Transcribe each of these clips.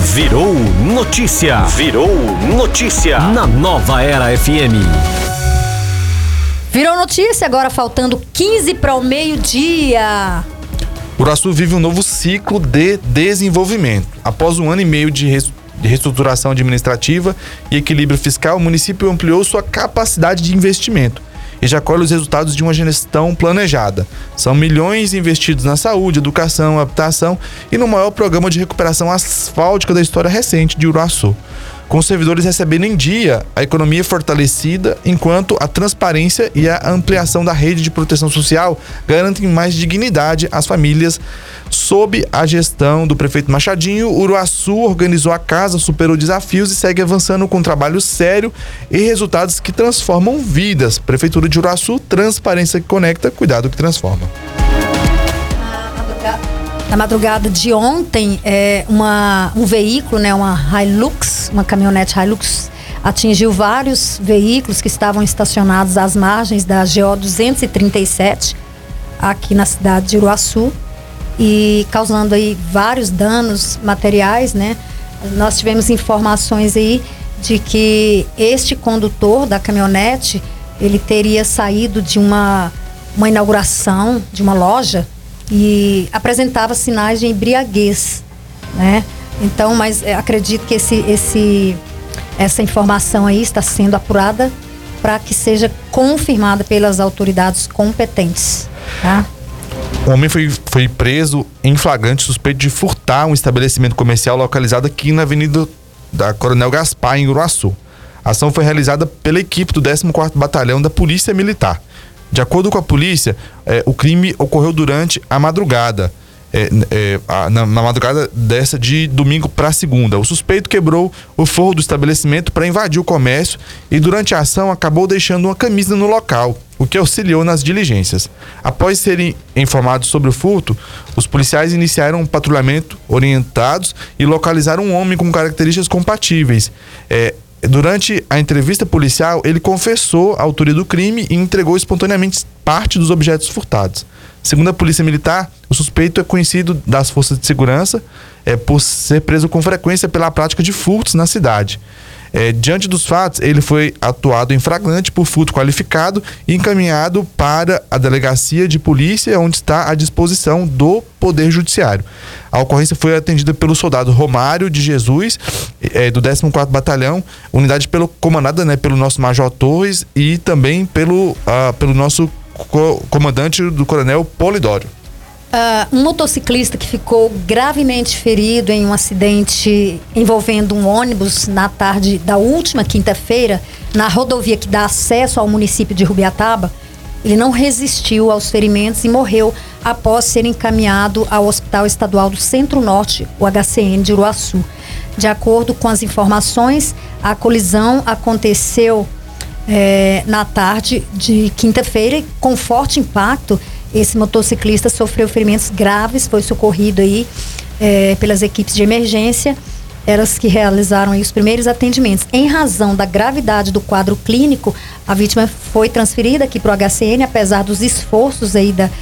Virou notícia. Virou notícia na Nova Era FM. Virou notícia, agora faltando 15 para o meio-dia. Uruaçu vive um novo ciclo de desenvolvimento. Após um ano e meio de reestruturação administrativa e equilíbrio fiscal, o município ampliou sua capacidade de investimento e já colhe os resultados de uma gestão planejada. São milhões investidos na saúde, educação, habitação e no maior programa de recuperação asfáltica da história recente de Uruaçu. Com os servidores recebendo em dia, a economia fortalecida, enquanto a transparência e a ampliação da rede de proteção social garantem mais dignidade às famílias. Sob a gestão do prefeito Machadinho, Uruaçu organizou a casa, superou desafios e segue avançando com trabalho sério e resultados que transformam vidas. Prefeitura de Uruaçu, transparência que conecta, cuidado que transforma. Na madrugada de ontem, um veículo, uma Hilux, uma caminhonete Hilux, atingiu vários veículos que estavam estacionados às margens da GO 237, aqui na cidade de Uruaçu, e causando aí vários danos materiais, né? Nós tivemos informações aí de que este condutor da caminhonete, ele teria saído de uma inauguração de uma loja e apresentava sinais de embriaguez, né? Então, mas acredito que essa informação aí está sendo apurada para que seja confirmada pelas autoridades competentes, tá? O homem foi preso em flagrante suspeito de furtar um estabelecimento comercial localizado aqui na Avenida da Coronel Gaspar, em Uruaçu. A ação foi realizada pela equipe do 14º Batalhão da Polícia Militar. De acordo com a polícia, o crime ocorreu durante a madrugada, na madrugada dessa de domingo para segunda. O suspeito quebrou o forro do estabelecimento para invadir o comércio e durante a ação acabou deixando uma camisa no local, o que auxiliou nas diligências. Após serem informados sobre o furto, os policiais iniciaram um patrulhamento orientados e localizaram um homem com características compatíveis. Durante a entrevista policial, ele confessou a autoria do crime e entregou espontaneamente parte dos objetos furtados. Segundo a Polícia Militar, o suspeito é conhecido das forças de segurança por ser preso com frequência pela prática de furtos na cidade. Diante dos fatos, ele foi atuado em flagrante por furto qualificado e encaminhado para a delegacia de polícia, onde está à disposição do Poder Judiciário. A ocorrência foi atendida pelo soldado Romário de Jesus, do 14º Batalhão, unidade comandada, pelo nosso Major Torres e também pelo nosso comandante do Coronel Polidório. Um motociclista que ficou gravemente ferido em um acidente envolvendo um ônibus na tarde da última quinta-feira, na rodovia que dá acesso ao município de Rubiataba, ele não resistiu aos ferimentos e morreu após ser encaminhado ao Hospital Estadual do Centro-Norte, o HCN de Uruaçu. De acordo com as informações, a colisão aconteceu na tarde de quinta-feira com forte impacto. Esse motociclista sofreu ferimentos graves, foi socorrido aí pelas equipes de emergência, elas que realizaram aí os primeiros atendimentos. Em razão da gravidade do quadro clínico, a vítima foi transferida aqui para o HCN, apesar dos esforços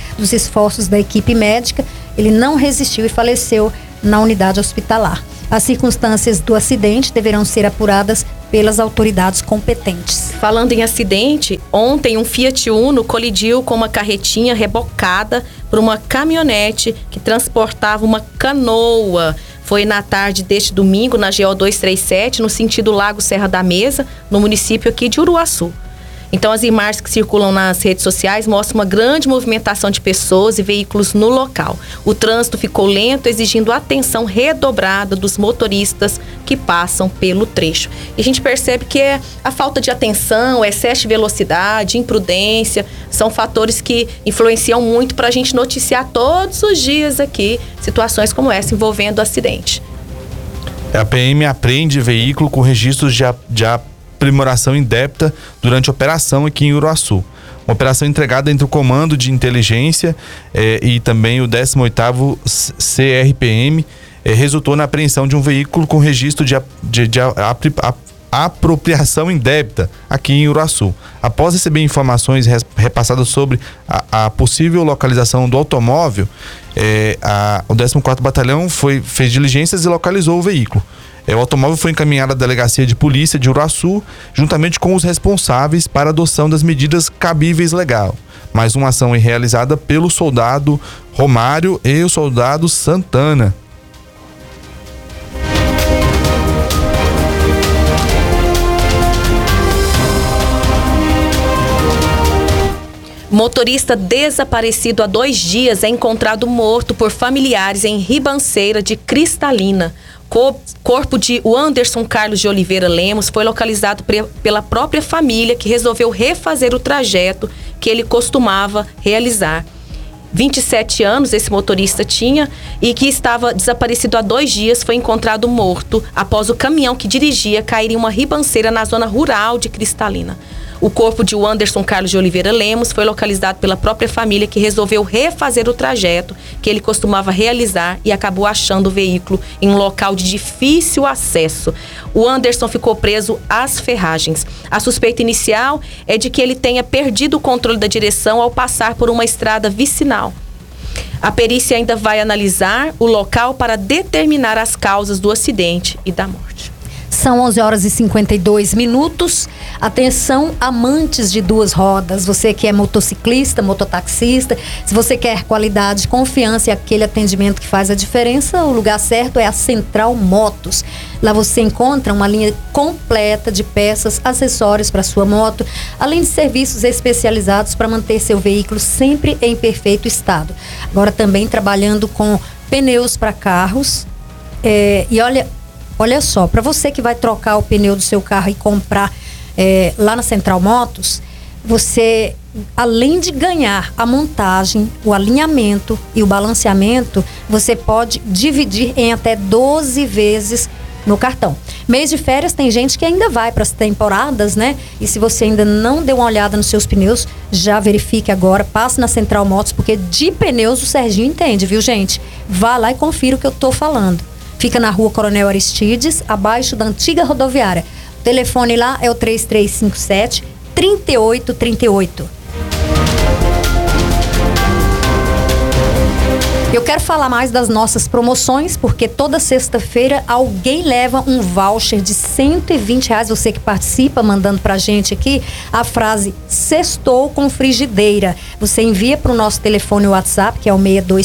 da equipe médica, ele não resistiu e faleceu na unidade hospitalar. As circunstâncias do acidente deverão ser apuradas pelas autoridades competentes. Falando em acidente, ontem um Fiat Uno colidiu com uma carretinha rebocada por uma caminhonete que transportava uma canoa. Foi na tarde deste domingo na GO 237, no sentido Lago Serra da Mesa, no município aqui de Uruaçu. Então, as imagens que circulam nas redes sociais mostram uma grande movimentação de pessoas e veículos no local. O trânsito ficou lento, exigindo atenção redobrada dos motoristas que passam pelo trecho. E a gente percebe que a falta de atenção, excesso de velocidade, imprudência, são fatores que influenciam muito para a gente noticiar todos os dias aqui situações como essa envolvendo acidente. A PM apreende veículo com registros de aprimoração indébita durante a operação aqui em Uruaçu. Uma operação entregada entre o Comando de Inteligência e também o 18º CRPM resultou na apreensão de um veículo com registro de apropriação indébita aqui em Uruaçu. Após receber informações repassadas sobre a possível localização do automóvel, O 14º Batalhão fez diligências e localizou o veículo. O automóvel foi encaminhado à delegacia de polícia de Uruaçu, juntamente com os responsáveis para a adoção das medidas cabíveis legal. Mais uma ação é realizada pelo soldado Romário e o soldado Santana. Motorista desaparecido há 2 dias é encontrado morto por familiares em Ribanceira de Cristalina. Corpo de Anderson Carlos de Oliveira Lemos foi localizado pela própria família, que resolveu refazer o trajeto que ele costumava realizar. 27 anos esse motorista tinha e que estava desaparecido há 2 dias, foi encontrado morto após o caminhão que dirigia cair em uma ribanceira na zona rural de Cristalina. O corpo de Anderson Carlos de Oliveira Lemos foi localizado pela própria família, que resolveu refazer o trajeto que ele costumava realizar e acabou achando o veículo em um local de difícil acesso. O Anderson ficou preso às ferragens. A suspeita inicial é de que ele tenha perdido o controle da direção ao passar por uma estrada vicinal. A perícia ainda vai analisar o local para determinar as causas do acidente e da morte. São 11h52. Atenção, amantes de 2 rodas. Você que é motociclista, mototaxista, se você quer qualidade, confiança e aquele atendimento que faz a diferença, o lugar certo é a Central Motos. Lá você encontra uma linha completa de peças, acessórios para sua moto, além de serviços especializados para manter seu veículo sempre em perfeito estado. Agora também trabalhando com pneus para carros. E olha só, para você que vai trocar o pneu do seu carro e comprar lá na Central Motos, você, além de ganhar a montagem, o alinhamento e o balanceamento, você pode dividir em até 12 vezes no cartão. Mês de férias tem gente que ainda vai para as temporadas, né? E se você ainda não deu uma olhada nos seus pneus, já verifique agora, passe na Central Motos, porque de pneus o Serginho entende, viu, gente? Vá lá e confira o que eu tô falando. Fica na Rua Coronel Aristides, abaixo da antiga rodoviária. O telefone lá é o 3357-3838. Eu quero falar mais das nossas promoções, porque toda sexta-feira alguém leva um voucher de R$120. Você que participa, mandando pra gente aqui a frase "Sextou com frigideira". Você envia pro nosso telefone WhatsApp, que é o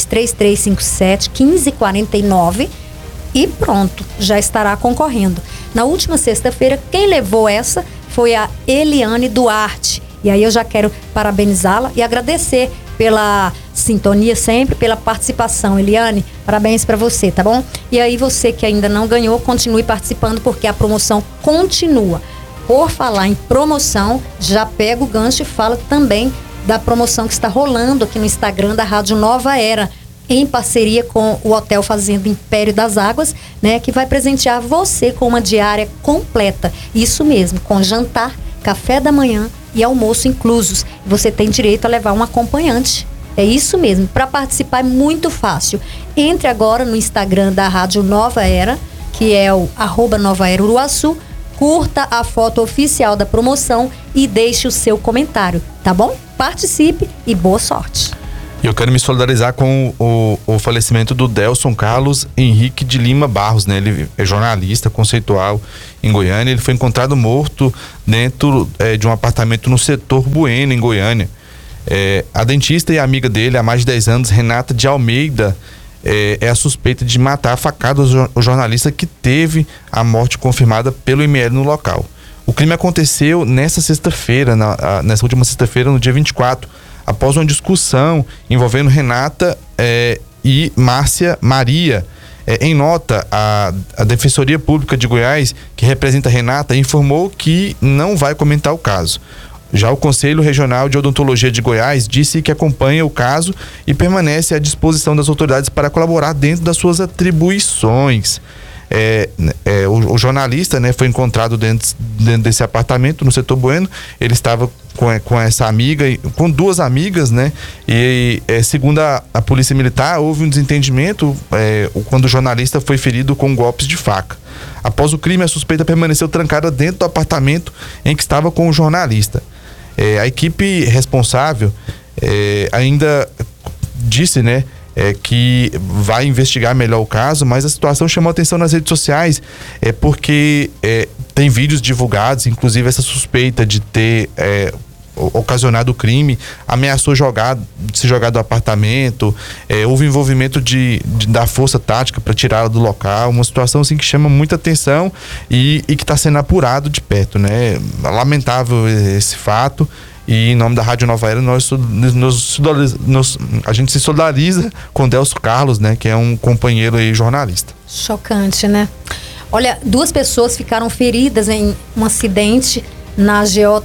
623357-1549. E pronto, já estará concorrendo. Na última sexta-feira, quem levou essa foi a Eliane Duarte. E aí eu já quero parabenizá-la e agradecer pela sintonia sempre, pela participação. Eliane, parabéns para você, tá bom? E aí você que ainda não ganhou, continue participando, porque a promoção continua. Por falar em promoção, já pega o gancho e fala também da promoção que está rolando aqui no Instagram da Rádio Nova Era, em parceria com o Hotel Fazenda Império das Águas, né, que vai presentear você com uma diária completa. Isso mesmo, com jantar, café da manhã e almoço inclusos. Você tem direito a levar um acompanhante. É isso mesmo. Para participar é muito fácil. Entre agora no Instagram da Rádio Nova Era, que é o @NovaEraUruaçu, curta a foto oficial da promoção e deixe o seu comentário, tá bom? Participe e boa sorte. Eu quero me solidarizar com o falecimento do Delson Carlos Henrique de Lima Barros, né? Ele é jornalista conceitual em Goiânia. Ele foi encontrado morto dentro de um apartamento no setor Bueno, em Goiânia. A dentista e amiga dele há mais de 10 anos, Renata de Almeida, é a suspeita de matar a facada o jornalista que teve a morte confirmada pelo IML no local. O crime aconteceu nessa última sexta-feira, no dia 24, após uma discussão envolvendo Renata e Márcia Maria. Em nota, a Defensoria Pública de Goiás, que representa Renata, informou que não vai comentar o caso. Já o Conselho Regional de Odontologia de Goiás disse que acompanha o caso e permanece à disposição das autoridades para colaborar dentro das suas atribuições. O jornalista, né, foi encontrado dentro desse apartamento no setor Bueno. Ele estava com essa amiga, com 2 amigas, né? E segundo a polícia militar, houve um desentendimento quando o jornalista foi ferido com golpes de faca. Após o crime, a suspeita permaneceu trancada dentro do apartamento em que estava com o jornalista. A equipe responsável ainda disse, né, que vai investigar melhor o caso, mas a situação chamou atenção nas redes sociais, porque tem vídeos divulgados, inclusive essa suspeita de ter ocasionado o crime, ameaçou se jogar do apartamento, houve envolvimento da força tática para tirá-la do local, uma situação assim que chama muita atenção e que está sendo apurado de perto, né? Lamentável esse fato. E em nome da Rádio Nova Era, a gente se solidariza com Delcio Carlos, né? Que é um companheiro e jornalista. Chocante, né? Olha, 2 pessoas ficaram feridas em um acidente na GO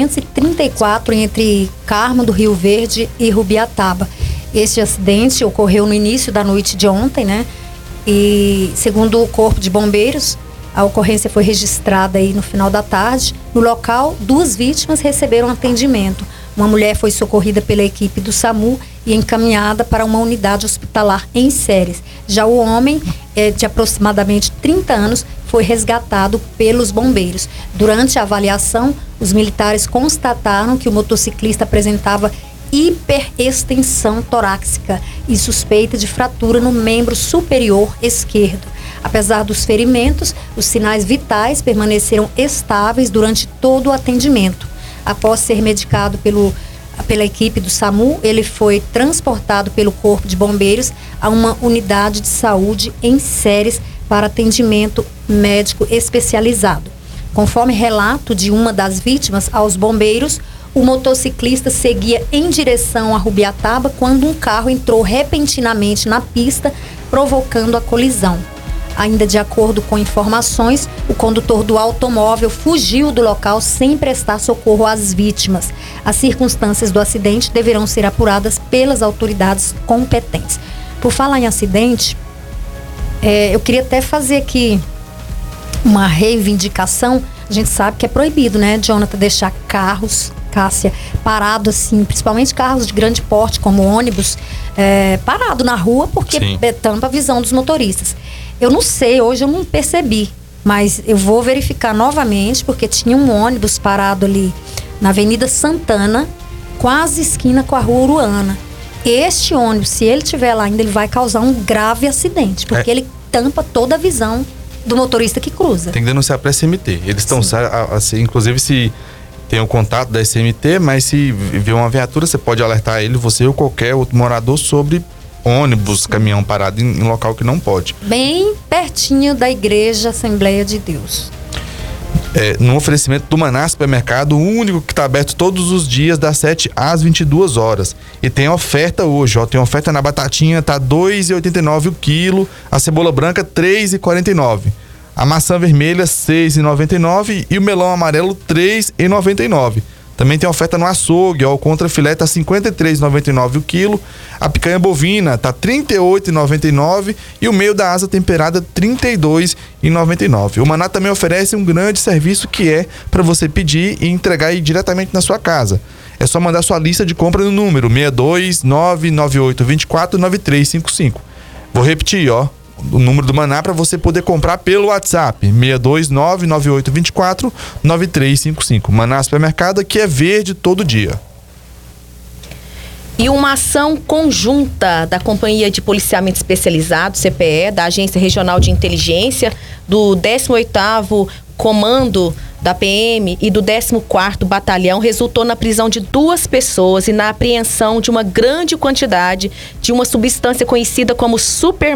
334 entre Carmo do Rio Verde e Rubiataba. Este acidente ocorreu no início da noite de ontem, né? E segundo o Corpo de Bombeiros, a ocorrência foi registrada aí no final da tarde. No local, 2 vítimas receberam atendimento. Uma mulher foi socorrida pela equipe do SAMU e encaminhada para uma unidade hospitalar em Séries. Já o homem, de aproximadamente 30 anos, foi resgatado pelos bombeiros. Durante a avaliação, os militares constataram que o motociclista apresentava hiperextensão torácica e suspeita de fratura no membro superior esquerdo. Apesar dos ferimentos, os sinais vitais permaneceram estáveis durante todo o atendimento. Após ser medicado pela equipe do SAMU, ele foi transportado pelo Corpo de Bombeiros a uma unidade de saúde em Séries para atendimento médico especializado. Conforme relato de uma das vítimas aos bombeiros, o motociclista seguia em direção a Rubiataba quando um carro entrou repentinamente na pista, provocando a colisão. Ainda de acordo com informações, o condutor do automóvel fugiu do local sem prestar socorro às vítimas. As circunstâncias do acidente deverão ser apuradas pelas autoridades competentes. Por falar em acidente, eu queria até fazer aqui uma reivindicação. A gente sabe que é proibido, né, Jonathan, deixar carros, Cássia, parado assim, principalmente carros de grande porte, como ônibus, parado na rua, porque tampa a visão dos motoristas. Eu não sei, hoje eu não percebi, mas eu vou verificar novamente, porque tinha um ônibus parado ali na Avenida Santana, quase esquina com a Rua Uruana. Este ônibus, se ele estiver lá ainda, ele vai causar um grave acidente, porque ele tampa toda a visão do motorista que cruza. Tem que denunciar para a SMT. Eles estão, assim, inclusive, se tem o contato da SMT, mas se vê uma viatura, você pode alertar ele, você ou qualquer outro morador, sobre ônibus, caminhão parado em local que não pode. Bem pertinho da Igreja Assembleia de Deus. No oferecimento do Maná Supermercado, o único que está aberto todos os dias, das 7 às 22 horas. E tem oferta hoje, tem oferta na batatinha, tá R$ 2,89 o quilo, a cebola branca R$ 3,49. A maçã vermelha R$ 6,99 e o melão amarelo R$ 3,99. Também tem oferta no açougue, o contrafilé tá R$ 53,99 o quilo, a picanha bovina tá R$ 38,99 e o meio da asa temperada R$ 32,99. O Maná também oferece um grande serviço que é para você pedir e entregar aí diretamente na sua casa. É só mandar sua lista de compra no número 62998249355. Vou repetir, o número do Maná para você poder comprar pelo WhatsApp, 62998249355. Maná Supermercado, que é verde todo dia. E uma ação conjunta da Companhia de Policiamento Especializado, CPE, da Agência Regional de Inteligência, do 18º Comando da PM e do 14º Batalhão resultou na prisão de 2 pessoas e na apreensão de uma grande quantidade de uma substância conhecida como